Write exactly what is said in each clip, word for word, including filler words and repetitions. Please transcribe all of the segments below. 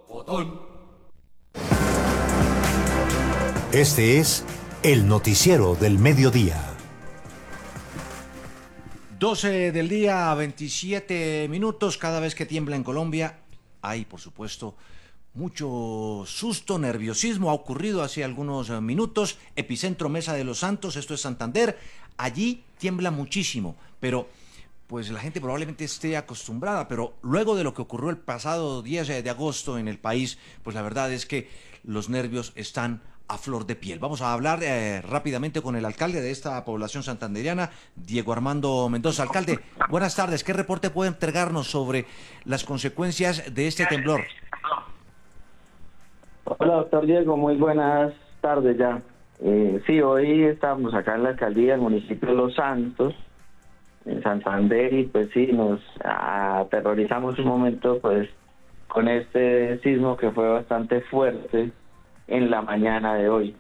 Este es el noticiero del mediodía. doce del día, veintisiete minutos. Cada vez que tiembla en Colombia hay, por supuesto, mucho susto, nerviosismo. Ha ocurrido hace algunos minutos. Epicentro Mesa de los Santos, esto es Santander. Allí tiembla muchísimo, pero pues la gente probablemente esté acostumbrada, pero luego de lo que ocurrió el pasado diez de agosto en el país, pues la verdad es que los nervios están a flor de piel. Vamos a hablar eh, rápidamente con el alcalde de esta población santanderiana, Diego Armando Mendoza. Alcalde, buenas tardes. ¿Qué reporte puede entregarnos sobre las consecuencias de este temblor? Hola, doctor Diego, muy buenas tardes ya. Eh, sí, hoy estamos acá en la alcaldía del municipio de Los Santos, en Santander, y pues sí, nos aterrorizamos un momento pues con este sismo que fue bastante fuerte en la mañana de hoy.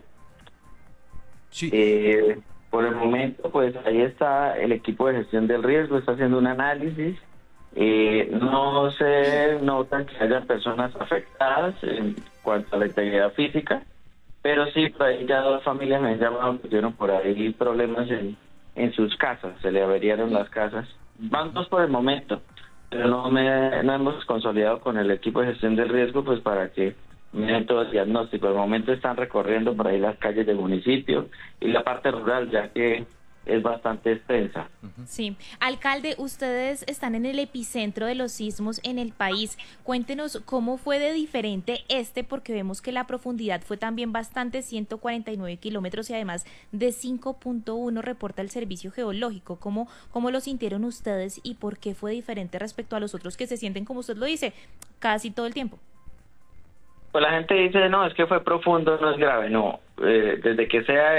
Sí. Eh, por el momento, pues ahí está el equipo de gestión del riesgo, está haciendo un análisis. Eh, no se nota que haya personas afectadas en cuanto a la integridad física, pero sí, por ahí ya dos familias me han llamado, tuvieron por ahí problemas en, en sus casas, se le averiaron las casas. Van dos por el momento, pero no, me, no hemos consolidado con el equipo de gestión del riesgo pues para que miren todo el diagnóstico. Al momento están recorriendo por ahí las calles del municipio y la parte rural, ya que es bastante extensa. Sí. Alcalde, ustedes están en el epicentro de los sismos en el país. Cuéntenos cómo fue de diferente este, porque vemos que la profundidad fue también bastante, ciento cuarenta y nueve kilómetros y además de cinco punto uno reporta el Servicio Geológico. ¿Cómo, ¿Cómo lo sintieron ustedes y por qué fue diferente respecto a los otros que se sienten, como usted lo dice, casi todo el tiempo? Pues la gente dice, no, es que fue profundo, no es grave. No, eh, desde que sea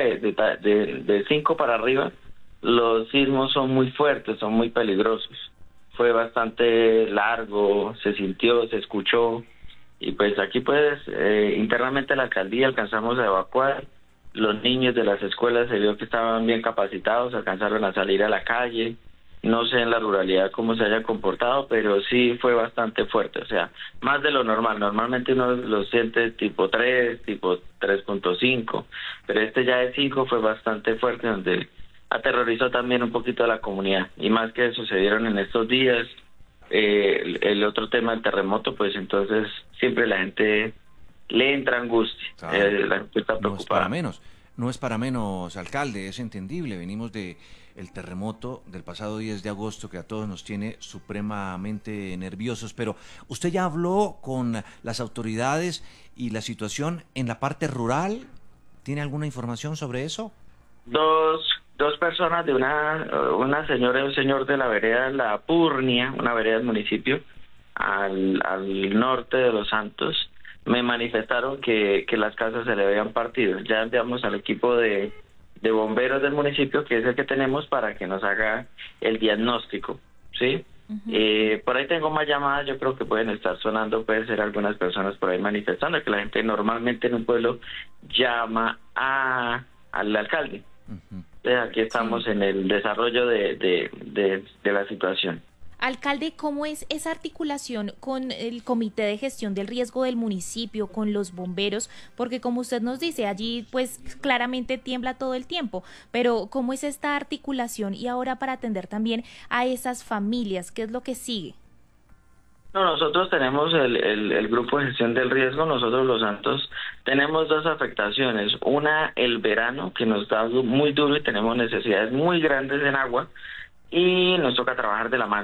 de cinco para arriba, los sismos son muy fuertes, son muy peligrosos. Fue bastante largo, se sintió, se escuchó, y pues aquí pues eh, internamente la alcaldía alcanzamos a evacuar. Los niños de las escuelas se vio que estaban bien capacitados, alcanzaron a salir a la calle. No sé en la ruralidad cómo se haya comportado, pero sí fue bastante fuerte, o sea, más de lo normal. Normalmente uno lo siente tipo tres, tipo tres punto cinco, pero este ya de cinco fue bastante fuerte, donde aterrorizó también un poquito a la comunidad. Y más que sucedieron en estos días, eh, el, el otro tema del terremoto, pues entonces siempre la gente le entra angustia, Claro. eh, la gente está preocupada. No es para menos. No es para menos, alcalde, es entendible. Venimos de el terremoto del pasado diez de agosto que a todos nos tiene supremamente nerviosos, pero usted ya habló con las autoridades y la situación en la parte rural. ¿Tiene alguna información sobre eso? Dos, dos personas, de una, una señora y un señor de la vereda La Purnia, una vereda del municipio, al, al norte de Los Santos, me manifestaron que, que las casas se le habían partido. Ya enviamos al equipo de, de bomberos del municipio, que es el que tenemos, para que nos haga el diagnóstico, ¿sí? Uh-huh. Eh, por ahí tengo más llamadas, yo creo que pueden estar sonando, pueden ser algunas personas por ahí manifestando, que la gente normalmente en un pueblo llama a al alcalde. Uh-huh. Entonces aquí estamos sí. en el desarrollo de, de, de, de la situación. Alcalde, ¿cómo es esa articulación con el Comité de Gestión del Riesgo del municipio, con los bomberos? Porque como usted nos dice, allí pues claramente tiembla todo el tiempo, pero ¿cómo es esta articulación? Y ahora para atender también a esas familias, ¿qué es lo que sigue? No, nosotros tenemos el, el, el grupo de gestión del riesgo, nosotros Los Santos tenemos dos afectaciones. Una, el verano, que nos da muy duro y tenemos necesidades muy grandes en agua, y nos toca trabajar de la mano.